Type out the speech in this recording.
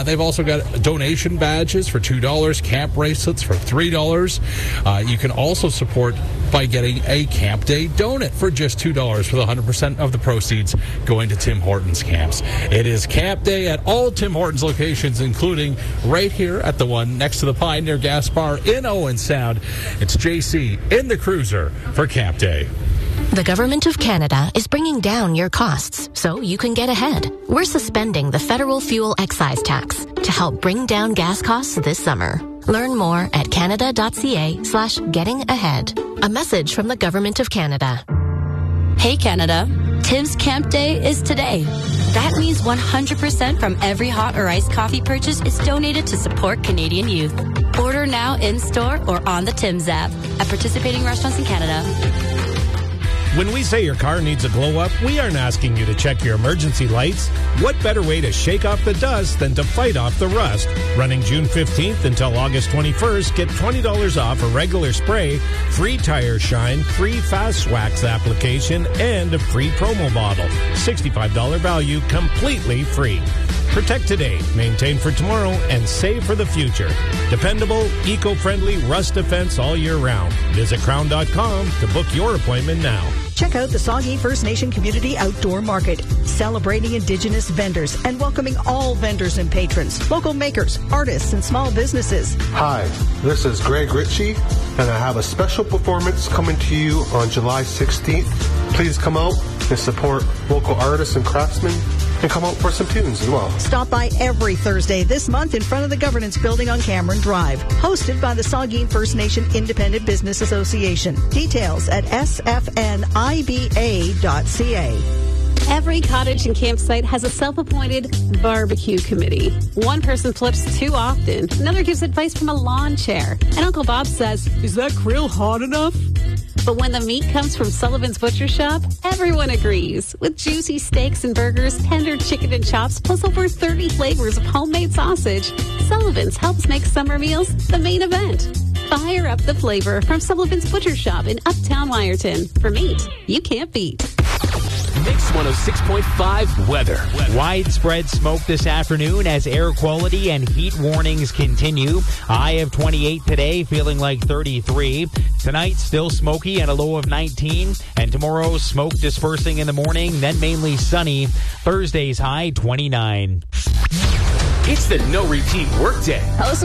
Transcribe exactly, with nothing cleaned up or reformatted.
Uh, they've also got donation badges for two dollars, camp bracelets for three dollars. Uh, you can also support by getting a Camp Day donut for just two dollars, with one hundred percent of the proceeds going to Tim Hortons camps. It is Camp Day at all Tim Hortons locations, including right here at the one next to the Pioneer Gas Bar in Owen Sound. It's J C in the Cruiser for Camp Day. The Government of Canada is bringing down your costs so you can get ahead. We're suspending the federal fuel excise tax to help bring down gas costs this summer. Learn more at canada.ca slash getting ahead. A message from the Government of Canada. Hey Canada, Tim's Camp Day is today. That means one hundred percent from every hot or iced coffee purchase is donated to support Canadian youth. Order now in-store or on the Tim's app at participating restaurants in Canada. When we say your car needs a glow-up, we aren't asking you to check your emergency lights. What better way to shake off the dust than to fight off the rust? Running June fifteenth until August twenty-first, get twenty dollars off a regular spray, free tire shine, free fast wax application, and a free promo bottle. sixty-five dollars value, completely free. Protect today, maintain for tomorrow, and save for the future. Dependable, eco-friendly rust defense all year round. Visit crown dot com to book your appointment now. Check out the Saugeen First Nation Community Outdoor Market, celebrating Indigenous vendors and welcoming all vendors and patrons, local makers, artists, and small businesses. Hi, this is Greg Ritchie, and I have a special performance coming to you on July sixteenth. Please come out and support local artists and craftsmen, and come out for some tunes as well. Stop by every Thursday this month in front of the Governance Building on Cameron Drive. Hosted by the Saugeen First Nation Independent Business Association. Details at s f n i b a dot c a. Every cottage and campsite has a self-appointed barbecue committee. One person flips too often. Another gives advice from a lawn chair. And Uncle Bob says, "Is that grill hot enough?" But when the meat comes from Sullivan's Butcher Shop, everyone agrees. With juicy steaks and burgers, tender chicken and chops, plus over thirty flavors of homemade sausage, Sullivan's helps make summer meals the main event. Fire up the flavor from Sullivan's Butcher Shop in Uptown Wyerton. For meat you can't beat. Mix one oh six point five weather. Widespread smoke this afternoon as air quality and heat warnings continue. High of twenty-eight today, feeling like thirty-three. Tonight, still smoky and a low of nineteen. And tomorrow, smoke dispersing in the morning, then mainly sunny. Thursday's high, twenty-nine. It's the No Repeat Workday.